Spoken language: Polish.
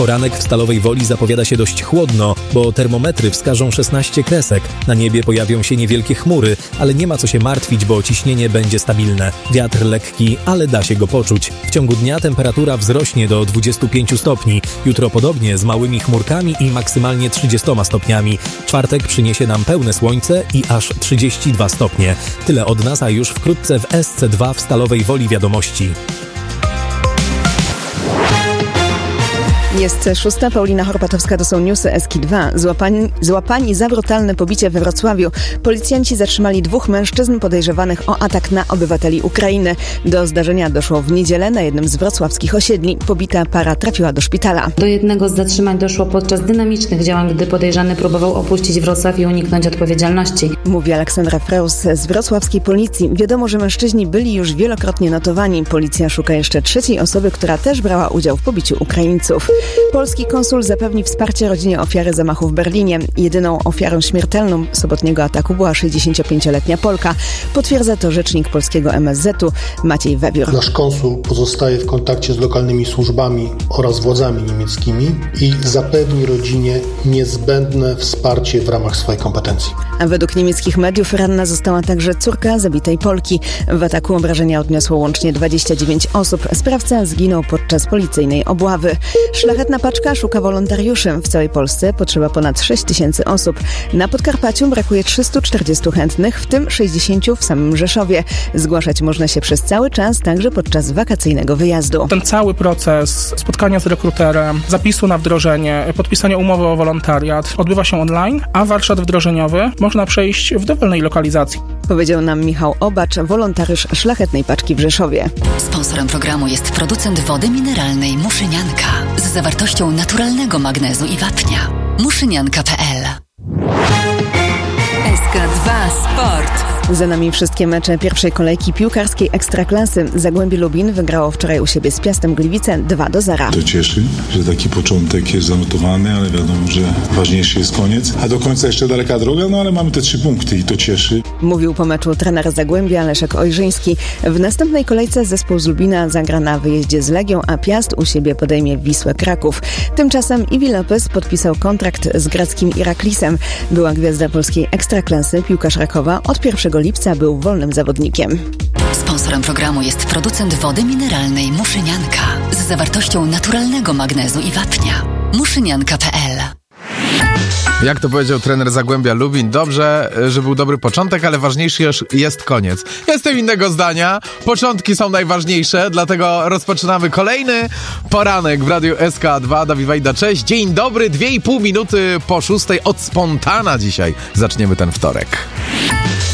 Poranek w Stalowej Woli zapowiada się dość chłodno, bo termometry wskażą 16 kresek. Na niebie pojawią się niewielkie chmury, ale nie ma co się martwić, bo ciśnienie będzie stabilne. Wiatr lekki, ale da się go poczuć. W ciągu dnia temperatura wzrośnie do 25 stopni. Jutro podobnie z małymi chmurkami i maksymalnie 30 stopniami. Czwartek przyniesie nam pełne słońce i aż 32 stopnie. Tyle od nas, a już wkrótce w SC2 w Stalowej Woli wiadomości. Jest 6. Paulina Horpatowska, to są newsy SK2. Złapani za brutalne pobicie we Wrocławiu. Policjanci zatrzymali 2 mężczyzn podejrzewanych o atak na obywateli Ukrainy. Do zdarzenia doszło w niedzielę na jednym z wrocławskich osiedli. Pobita para trafiła do szpitala. Do jednego z zatrzymań doszło podczas dynamicznych działań, gdy podejrzany próbował opuścić Wrocław i uniknąć odpowiedzialności. Mówi Aleksandra Freus z wrocławskiej policji. Wiadomo, że mężczyźni byli już wielokrotnie notowani. Policja szuka jeszcze 3. osoby, która też brała udział w pobiciu Ukraińców. Polski konsul zapewni wsparcie rodzinie ofiary zamachu w Berlinie. Jedyną ofiarą śmiertelną sobotniego ataku była 65-letnia Polka. Potwierdza to rzecznik polskiego MSZ-u Maciej Webiór. Nasz konsul pozostaje w kontakcie z lokalnymi służbami oraz władzami niemieckimi i zapewni rodzinie niezbędne wsparcie w ramach swojej kompetencji. A według niemieckich mediów ranna została także córka zabitej Polki. W ataku obrażenia odniosło łącznie 29 osób. Sprawca zginął podczas policyjnej obławy. Szlachetna paczka szuka wolontariuszy. W całej Polsce potrzeba ponad 6 000 osób. Na Podkarpaciu brakuje 340 chętnych, w tym 60 w samym Rzeszowie. Zgłaszać można się przez cały czas, także podczas wakacyjnego wyjazdu. Ten cały proces spotkania z rekruterem, zapisu na wdrożenie, podpisania umowy o wolontariat odbywa się online, a warsztat wdrożeniowy można przejść w dowolnej lokalizacji. Powiedział nam Michał Obacz, wolontariusz Szlachetnej Paczki w Rzeszowie. Sponsorem programu jest producent wody mineralnej Muszynianka z zawartością naturalnego magnezu i wapnia. Muszynianka.pl. SK2 Sport. Za nami wszystkie mecze pierwszej kolejki piłkarskiej Ekstraklasy. Zagłębie Lubin wygrało wczoraj u siebie z Piastem Gliwice 2-0. To cieszy, że taki początek jest zanotowany, ale wiadomo, że ważniejszy jest koniec. A do końca jeszcze daleka droga, ale mamy te 3 punkty i to cieszy. Mówił po meczu trener Zagłębia Leszek Ojrzyński. W następnej kolejce zespół z Lubina zagra na wyjeździe z Legią, a Piast u siebie podejmie Wisłę Kraków. Tymczasem Iwi Lopez podpisał kontrakt z greckim Iraklisem. Była gwiazda polskiej Ekstraklasy, piłkarz Rakowa. Od 1 lipca był wolnym zawodnikiem. Sponsorem programu jest producent wody mineralnej Muszynianka z zawartością naturalnego magnezu i wapnia. Muszynianka.pl. Jak to powiedział trener Zagłębia Lubin, dobrze, że był dobry początek, ale ważniejszy już jest koniec. Jestem innego zdania, początki są najważniejsze, dlatego rozpoczynamy kolejny poranek w Radiu SK2. Dawid Wajda, cześć, dzień dobry, 2,5 minuty po 6 od spontana dzisiaj zaczniemy ten wtorek.